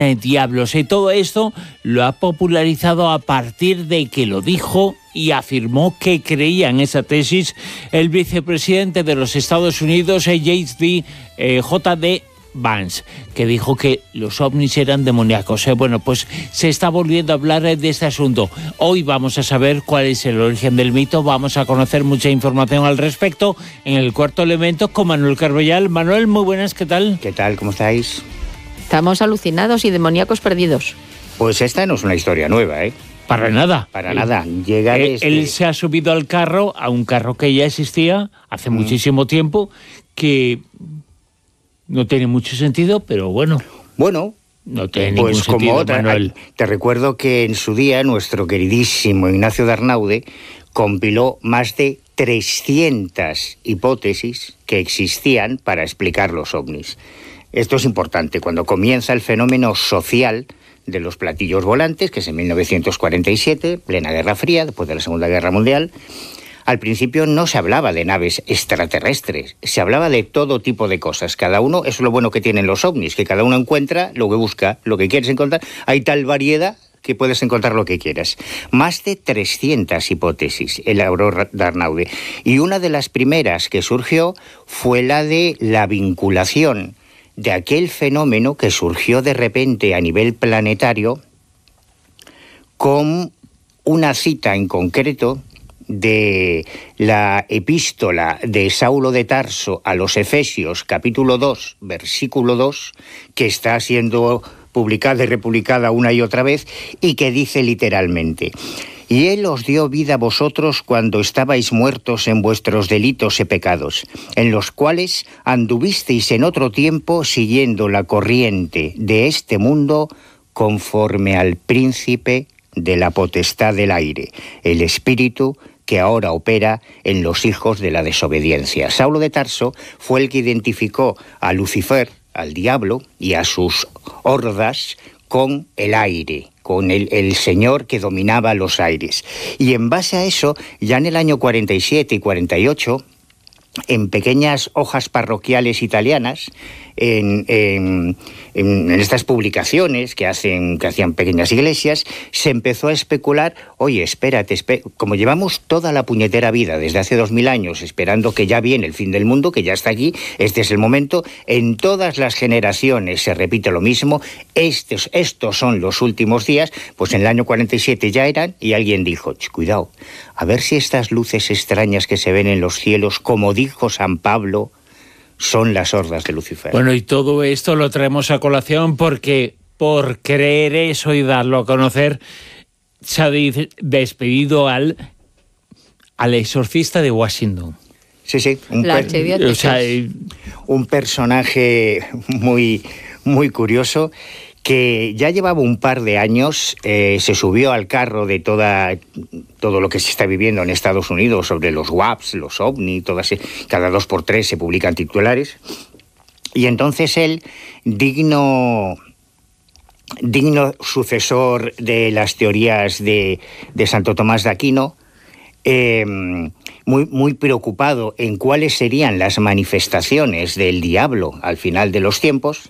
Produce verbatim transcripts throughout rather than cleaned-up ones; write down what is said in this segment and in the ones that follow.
eh, diablos. Y todo esto lo ha popularizado a partir de que lo dijo y afirmó que creía en esa tesis el vicepresidente de los Estados Unidos, J D Vance, que dijo que los ovnis eran demoníacos. Eh, bueno, pues se está volviendo a hablar de este asunto. Hoy vamos a saber cuál es el origen del mito, vamos a conocer mucha información al respecto en el Cuarto Elemento con Manuel Carballal. Manuel, muy buenas, ¿qué tal? ¿Qué tal? ¿Cómo estáis? Estamos alucinados y demoníacos perdidos. Pues esta no es una historia nueva, ¿eh? Para nada. Para nada. Llega él, desde... él se ha subido al carro, a un carro que ya existía hace mm. muchísimo tiempo, que no tiene mucho sentido, pero bueno. Bueno, no tiene pues ningún como sentido, otra, Manuel. Te recuerdo que en su día nuestro queridísimo Ignacio de Arnaude compiló más de trescientas hipótesis que existían para explicar los ovnis. Esto es importante. Cuando comienza el fenómeno social de los platillos volantes, que es en mil novecientos cuarenta y siete, plena Guerra Fría, después de la Segunda Guerra Mundial, al principio no se hablaba de naves extraterrestres, se hablaba de todo tipo de cosas. Cada uno, eso es lo bueno que tienen los ovnis, que cada uno encuentra lo que busca, lo que quieres encontrar. Hay tal variedad que puedes encontrar lo que quieras. Más de trescientas hipótesis elaboró de Arnaude. Y una de las primeras que surgió fue la de la vinculación de aquel fenómeno que surgió de repente a nivel planetario con una cita en concreto de la epístola de Saulo de Tarso a los Efesios, capítulo dos, versículo dos, que está siendo publicada y republicada una y otra vez, y que dice literalmente: y Él os dio vida a vosotros cuando estabais muertos en vuestros delitos y pecados, en los cuales anduvisteis en otro tiempo siguiendo la corriente de este mundo, conforme al príncipe de la potestad del aire, el espíritu que ahora opera en los hijos de la desobediencia. Saulo de Tarso fue el que identificó a Lucifer, al diablo, y a sus hordas con el aire, con el, el señor que dominaba los aires. Y en base a eso, ya en el año cuarenta y siete y cuarenta y ocho, en pequeñas hojas parroquiales italianas, en, en, en estas publicaciones que hacen que hacían pequeñas iglesias, se empezó a especular: oye, espérate, espé como llevamos toda la puñetera vida desde hace dos mil años esperando que ya viene el fin del mundo, que ya está aquí, este es el momento, en todas las generaciones se repite lo mismo, estos, estos son los últimos días, pues en el año cuarenta y siete ya eran, y alguien dijo: cuidado, a ver si estas luces extrañas que se ven en los cielos, como dijo San Pablo, son las hordas de Lucifer. Bueno, y todo esto lo traemos a colación porque por creer eso y darlo a conocer se ha despedido al, al exorcista de Washington. Sí, sí. Un, per o sea, un personaje muy, muy curioso, que ya llevaba un par de años, eh, se subió al carro de toda, todo lo que se está viviendo en Estados Unidos sobre los W A Ps, los ovni, todas, cada dos por tres se publican titulares, y entonces él, digno, digno sucesor de las teorías de, de Santo Tomás de Aquino, eh, muy, muy preocupado en cuáles serían las manifestaciones del diablo al final de los tiempos,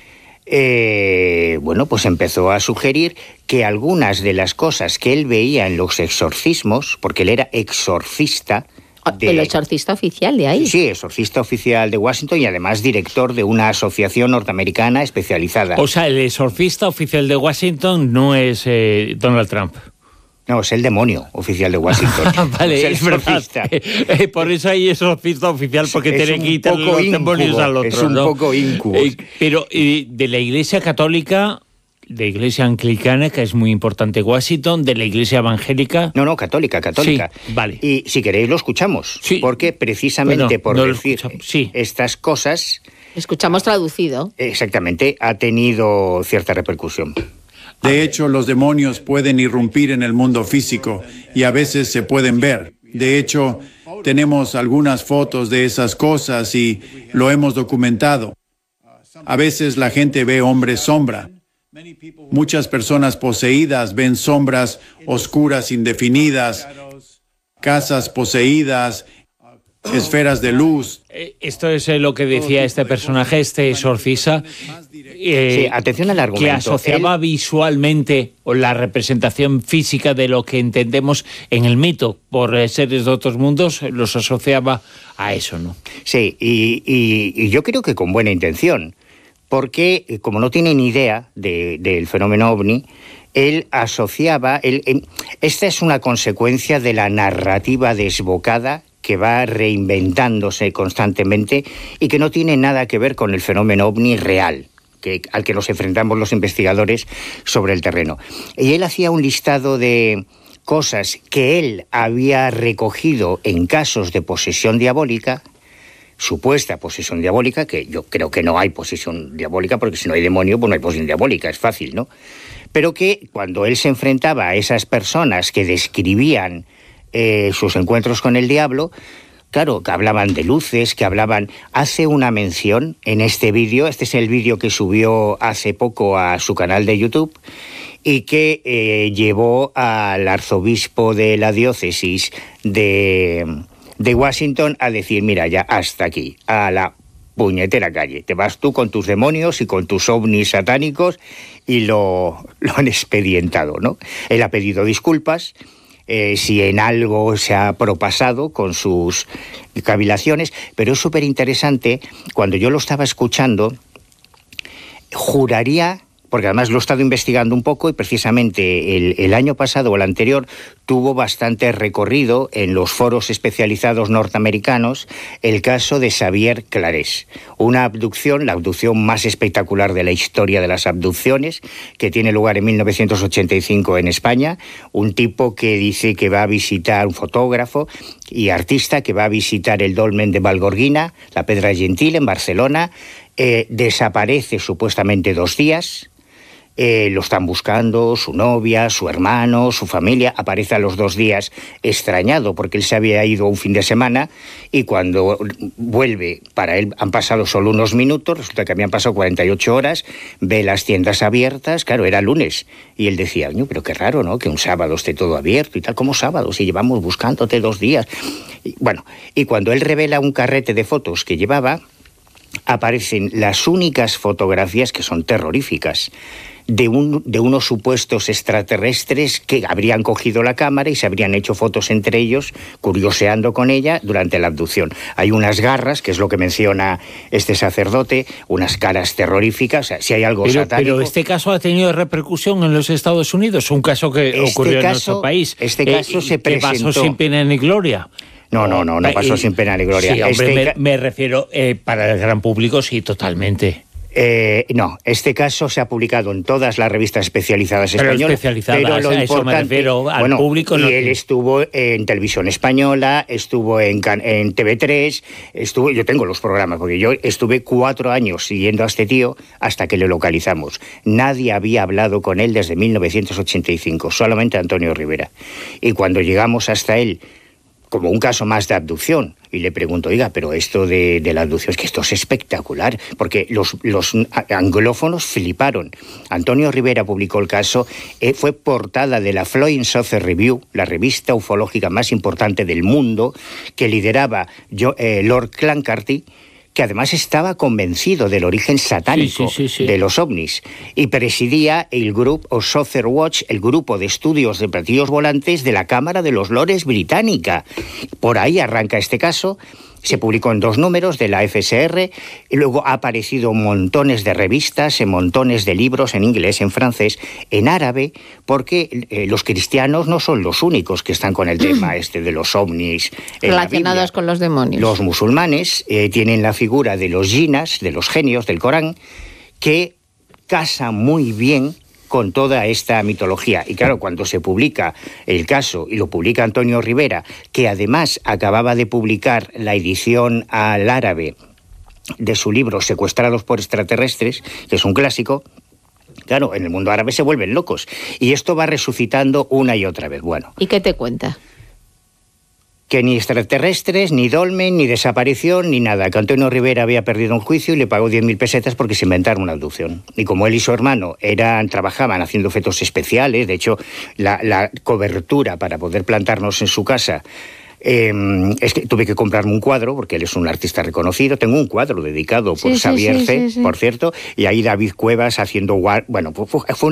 Eh, bueno, pues empezó a sugerir que algunas de las cosas que él veía en los exorcismos, porque él era exorcista... De, el exorcista oficial de ahí. Sí, exorcista oficial de Washington y además director de una asociación norteamericana especializada. O sea, el exorcista oficial de Washington no es eh, Donald Trump. No, es el demonio oficial de Washington. Vale, es el es verdad. Eh, por eso hay exorcista oficial, porque es tiene que quitar los demonios al otro. Es un ¿no? poco incubo. Eh, pero eh, de la Iglesia Católica, de la Iglesia Anglicana, que es muy importante en Washington, de la Iglesia Evangélica... No, no, católica, católica. Sí, vale. Y si queréis lo escuchamos, sí. Porque precisamente bueno, por no decir sí. estas cosas... Escuchamos traducido. Exactamente, ha tenido cierta repercusión. De hecho, los demonios pueden irrumpir en el mundo físico y a veces se pueden ver. De hecho, tenemos algunas fotos de esas cosas y lo hemos documentado. A veces la gente ve hombres sombra. Muchas personas poseídas ven sombras oscuras indefinidas, casas poseídas, esferas de luz. Esto es lo que decía este personaje, este exorcista, eh, sí, atención al argumento. que asociaba Él... visualmente o la representación física de lo que entendemos en el mito por seres de otros mundos, los asociaba a eso, ¿no? Sí, y, y, y yo creo que con buena intención, porque como no tiene ni idea de, del fenómeno ovni, él asociaba... Él, él, esta es una consecuencia de la narrativa desbocada que va reinventándose constantemente y que no tiene nada que ver con el fenómeno ovni real, que, al que nos enfrentamos los investigadores sobre el terreno. Y él hacía un listado de cosas que él había recogido en casos de posesión diabólica, supuesta posesión diabólica, que yo creo que no hay posesión diabólica, porque si no hay demonio, pues no hay posesión diabólica, es fácil, ¿no? Pero que cuando él se enfrentaba a esas personas que describían Eh, sus encuentros con el diablo, claro, que hablaban de luces, que hablaban... Hace una mención en este vídeo, este es el vídeo que subió hace poco a su canal de YouTube y que eh, llevó al arzobispo de la diócesis de, de Washington a decir, mira, ya hasta aquí, a la puñetera calle, te vas tú con tus demonios y con tus ovnis satánicos, y lo, lo han expedientado, ¿no? Él ha pedido disculpas, Eh, si en algo se ha propasado con sus cavilaciones, pero es súper interesante, cuando yo lo estaba escuchando, juraría, porque además lo he estado investigando un poco y precisamente el, el año pasado o el anterior tuvo bastante recorrido en los foros especializados norteamericanos el caso de Xavier Clarés, una abducción, la abducción más espectacular de la historia de las abducciones, que tiene lugar en mil novecientos ochenta y cinco en España, un tipo que dice que va a visitar, un fotógrafo y artista que va a visitar el dolmen de Valgorguina, la Pedra Gentil en Barcelona, eh, desaparece supuestamente dos días. Eh, lo están buscando, su novia, su hermano, su familia, aparece a los dos días extrañado porque él se había ido un fin de semana y cuando vuelve, para él han pasado solo unos minutos, resulta que habían pasado cuarenta y ocho horas, ve las tiendas abiertas, claro, era lunes, y él decía, pero qué raro, ¿no?, que un sábado esté todo abierto y tal, ¿cómo sábado? Si llevamos buscándote dos días. Y, bueno, y cuando él revela un carrete de fotos que llevaba, aparecen las únicas fotografías que son terroríficas, de, un, de unos supuestos extraterrestres que habrían cogido la cámara y se habrían hecho fotos entre ellos, curioseando con ella durante la abducción. Hay unas garras, que es lo que menciona este sacerdote, unas caras terroríficas, o sea, si hay algo pero, satánico... Pero este caso ha tenido repercusión en los Estados Unidos, un caso que este ocurrió caso, en nuestro país. Este caso eh, se presentó... Que pasó sin pena ni gloria. No, no, no, no pasó eh, sin pena ni gloria. Sí, hombre, este... me, me refiero, eh, para el gran público, sí, totalmente. Eh, no, este caso se ha publicado en todas las revistas especializadas pero españolas. Especializadas, pero lo a importante, eso me refiero, al bueno, público. Y no... él estuvo en Televisión Española, estuvo en, en T V tres, estuvo, yo tengo los programas, porque yo estuve cuatro años siguiendo a este tío hasta que le localizamos. Nadie había hablado con él desde mil novecientos ochenta y cinco, solamente Antonio Rivera. Y cuando llegamos hasta él, como un caso más de abducción, y le pregunto, oiga, pero esto de, de la abducción, es que esto es espectacular, porque los, los anglófonos fliparon. Antonio Rivera publicó el caso, eh, fue portada de la Flying Saucer Review, la revista ufológica más importante del mundo, que lideraba yo, eh, Lord Clancarty, que además estaba convencido del origen satánico sí, sí, sí, sí. de los ovnis, y presidía el Group of Saucer Watch, el grupo de estudios de platillos volantes de la Cámara de los Lores británica. Por ahí arranca este caso. Se publicó en dos números de la F S R y luego ha aparecido montones de revistas, en montones de libros en inglés, en francés, en árabe, porque eh, los cristianos no son los únicos que están con el tema este de los ovnis relacionados con los demonios. Los musulmanes eh, tienen la figura de los jinas, de los genios del Corán, que casa muy bien con toda esta mitología. Y claro, cuando se publica el caso, y lo publica Antonio Rivera, que además acababa de publicar la edición al árabe de su libro Secuestrados por extraterrestres, que es un clásico, claro, en el mundo árabe se vuelven locos. Y esto va resucitando una y otra vez. Bueno. ¿Y qué te cuenta? Que ni extraterrestres, ni dolmen, ni desaparición, ni nada. Que Antonio Rivera había perdido un juicio y le pagó diez mil pesetas porque se inventaron una abducción. Y como él y su hermano eran, trabajaban haciendo efectos especiales, de hecho, la, la cobertura para poder plantarnos en su casa Eh, es que tuve que comprarme un cuadro, porque él es un artista reconocido. Tengo un cuadro dedicado por sí, Xavier sí, sí, C, sí, sí. por cierto, y ahí David Cuevas haciendo... Bueno, fue, fue